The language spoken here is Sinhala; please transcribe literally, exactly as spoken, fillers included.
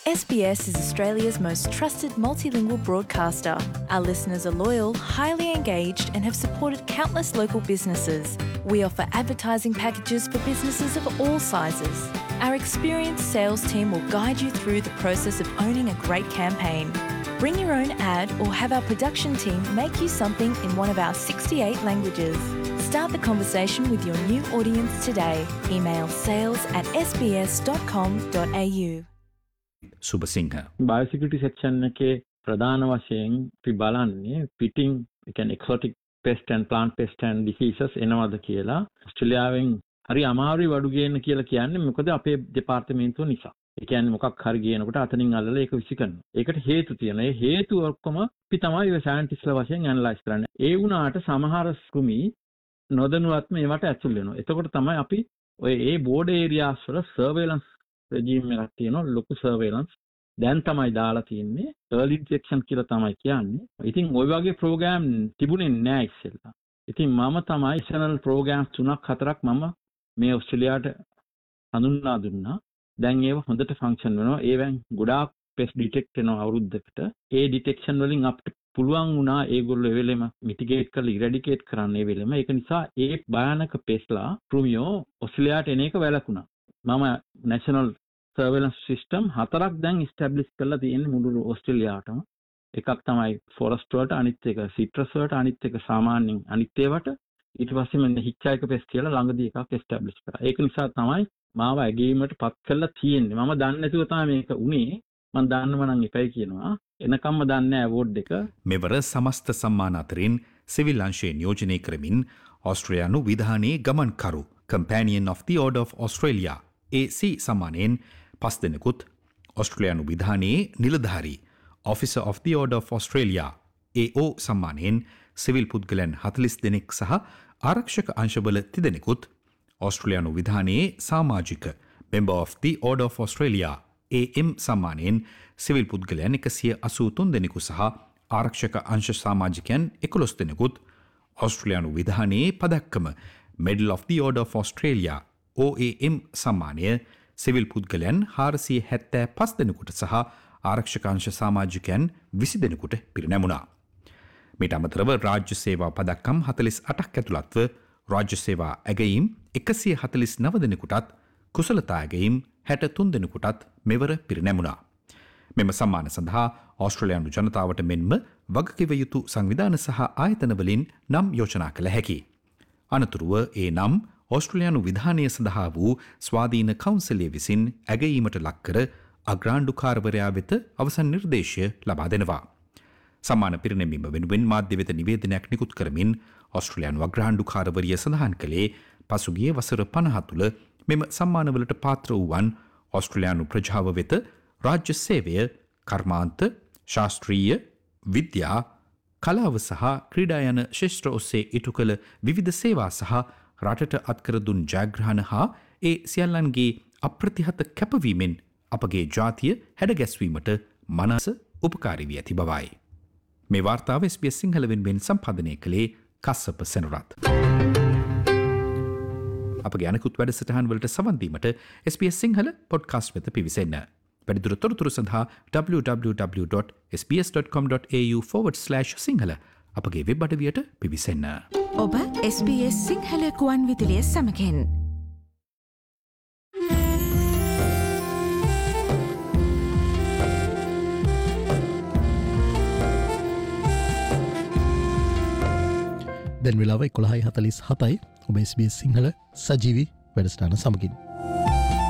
S B S is Australia's most trusted multilingual broadcaster. Our listeners are loyal, highly engaged, and have supported countless local businesses. We offer advertising packages for businesses of all sizes. Our experienced sales team will guide you through the process of owning a great campaign. Bring your own ad or have our production team make you something in one of our sixty-eight languages. Start the conversation with your new audience today. Email sales at s b s dot com dot a u. Subasinghe බයෝසිකියුරිටි section එකේ ප්‍රධාන වශයෙන් අපි බලන්නේ පිටින් ඒ කියන්නේ එක්සොටික් pest and plant pest and diseases එනවද කියලා. ඕස්ට්‍රේලියාවෙන් හරි අමාරුයි වඩු ගේන්න කියලා කියන්නේ මොකද අපේ දෙපාර්තමේන්තුව නිසා. ඒ කියන්නේ මොකක් හරි ගේනකොට අතනින් අල්ලලා ඒක විසිකරනවා. ඒකට හේතු තියෙනවා. ඒ හේතු ඔක්කොම අපි තමයි ඒ සයන්ටිස්ට්ලා වශයෙන් ඇනලයිස් කරන්නේ. ඒ වුණාට සමහර කෘමි නොදැනුවත්ම ඒවට ඇතුල් වෙනවා. එතකොට තමයි අපි ඔය ඒ බෝඩර් ඒරියාස් වල සර්වේලන්ස් රෙජිම් එකක් තියෙනවා. ලොකු සර්වේලන්ස් දැන් තමයි දාලා තියෙන්නේ. early detection කියලා තමයි කියන්නේ. ඉතින් ওই වගේ ප්‍රෝග්‍රෑම් තිබුණේ නැහැ ඉස්සෙල්ලා. ඉතින් මම තමයි national programs තුනක් හතරක් මම මේ ඕස්ට්‍රේලියාවට හඳුන්වා දුන්නා. දැන් ඒව හොඳට ෆන්ක්ෂන් වෙනවා. ඒවෙන් ගොඩාක් පෙස් ඩිටෙක්ට් වෙනවා අවුරුද්දකට. ඒ ඩිටෙක්ෂන් වලින් අපිට පුළුවන් වුණා ඒගොල්ලෝ ඒ වෙලෙම මිටිගේට් කරලා ඉරැඩිකේට් කරන්න ඒ වෙලෙම. ඒක නිසා ඒ භයානක පෙස්ලා කෘමියෝ ඕස්ට්‍රේලියාවට එන එක වැළකුණා. මම national surveillance system හතරක් දැන් establish කරලා තියෙන්නේ මුළු ඕස්ට්‍රේලියාවටම. එකක් තමයි forest වලට, අනිත් එක citrus වලට, අනිත් එක සාමාන්‍යයෙන් අනිත් ඒවාට. ඊට පස්සේ මම hitchhiker pest කියලා ළඟදී එකක් establish කරා. ඒක නිසා තමයි මාව ඇගීමට පත් කරලා තියෙන්නේ. මම දන්නේ නැතුව තමයි මේක උනේ. මම දන්නව නම් එකයි කියනවා. එනකම්ම දන්නේ නැහැ award එක. මෙවර සමස්ත සම්මාන අතරින් සිවිල් අංශයේ නියෝජනය කරමින් ඕස්ට්‍රේලියානු විධානයේ ගමන්කරු Companion of the Order of Australia A C සම්මානයෙන් පස් දෙනෙකුත්, ඕස්ට්‍රේලියානු විධානයේ නිලධාරී Officer of the Order of Australia A O සම්මානයෙන් civil පුද්ගලයන් හතළිස් දෙනෙක් සහ ආරක්ෂක අංශවල තිදෙනෙකුත්, ඕස්ට්‍රේලියානු විධානයේ සමාජික Member of the Order of Australia A M සම්මානයෙන් civil පුද්ගලයන් එකසිය අසූ තුන් දෙනෙකු සහ ආරක්ෂක අංශ සමාජිකයන් එකොළොස් දෙනෙකුත්, ඕස්ට්‍රේලියානු විධානයේ පදක්කම Medal of the Order of Australia O A M සම්මානය civil පුද්ගලයන් හාරසිය හැත්තෑ පස් දෙනෙකුට සහ ආරක්ෂක අංශ සමාජිකයන් විසි දෙනෙකුට පිරිනැමුණා. මීට අමතරව රාජ්‍ය සේවා පදක්කම් හතළිස් අටක් ඇතුළත්ව රාජ්‍ය සේවා ඇගයීම් එකසිය හතළිස් නව දෙනෙකුටත්, කුසලතා ඇගයීම් හැට තුන් දෙනෙකුටත් මෙවර පිරිනැමුණා. මෙම සම්මාන සඳහා ඕස්ට්‍රේලියානු ජනතාවට මෙන්ම වගකිව යුතු සංවිධාන සහ ආයතනවලින් නම් යෝජනා කළ හැකි. අනතුරුව ඒ නම් ඕස්ට්‍රේලියානු විධානය සඳහා වූ ස්වාධීන කවුන්සිලය විසින් ඇගයීමට ලක්කර අග්‍රාණ්ඩුකාරවරයා වෙත අවසන් නිර්දේශය ලබා දෙනවා. සම්මාන පිරිනැමීම වෙනුවෙන් මාධ්‍ය වෙත නිවේදනයක් නිකුත් කරමින් ඕස්ට්‍රේලියානු අග්‍රාණ්ඩුකාරවරිය සඳහන් කළේ පසුගිය වසර පනහ තුළ මෙම සම්මානවලට පාත්‍ර වූවන් ඕස්ට්‍රේලියානු ප්‍රජාව වෙත රාජ්‍ය සේවය, කර්මාන්ත, ශාස්ත්‍රීය, විද්‍යා, කලාව සහ ක්‍රීඩා යන ශේෂ්ත්‍ර ඔස්සේ ඉටු කළ විවිධ සේවා සහ රටට අත්කර දුන් ජයග්‍රහණ හා ඒ සියල්ලන්ගේ අප්‍රතිහත කැපවීමෙන් අපගේ ජාතිය හැඩගැස්වීමට මනස උපකාරී වී ඇති බවයි. මේ වාර්තාව S B S සිංහල වෙනුවෙන් සම්පාදනය කළේ කස්සප සෙනරත්. අපගේ අනෙකුත් වැඩසටහන් වලට සවන් දීමට S B S Sinhala podcast වෙත පිවිසෙන්න. වැඩිදුර තොරතුරු සඳහා w w w dot s b s dot com dot a u forward slash Sinhala අපගේ වෙබ් අඩවියට පිවිසෙන්න. ඔබ S B S සිංහල කුවන් විදුලිය සමගින් දැන් වෙලාව එකොළහයි හතළිස් හතයි. ඔබ S B S සිංහල සජීවී වැඩසටහන සමගින්